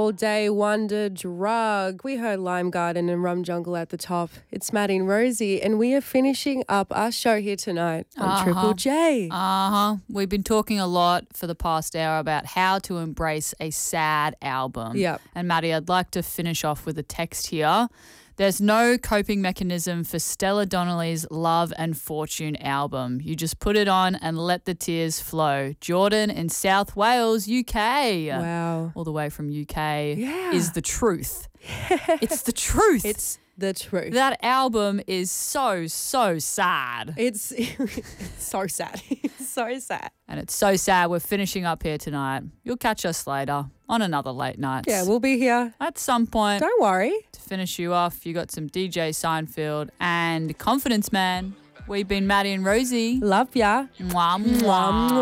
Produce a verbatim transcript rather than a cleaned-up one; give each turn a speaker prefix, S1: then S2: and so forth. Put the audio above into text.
S1: all day wonder drug. We heard Lime Garden and Rum Jungle at the top. It's Maddie and Rosie, and we are finishing up our show here tonight on
S2: Uh-huh.
S1: Triple J.
S2: Uh-huh. We've been talking a lot for the past hour about how to embrace a sad album.
S1: Yep.
S2: And Maddie, I'd like to finish off with a text here. There's no coping mechanism for Stella Donnelly's Love and Fortune album. You just put it on and let the tears flow. Jordan in South Wales, U K.
S1: Wow.
S2: All the way from U K
S1: Yeah.
S2: is the truth. It's the truth.
S1: It's the truth.
S2: That album is so, so sad.
S1: It's, it's so sad. It's so sad.
S2: And it's so sad we're finishing up here tonight. You'll catch us later on another Late Nights.
S1: Yeah, we'll be here.
S2: At some point.
S1: Don't worry.
S2: To finish you off, you got some D J Seinfeld and Confidence Man. We've been Maddie and Rosie.
S1: Love ya.
S2: Mwah, mwah.
S1: Mwah, mwah.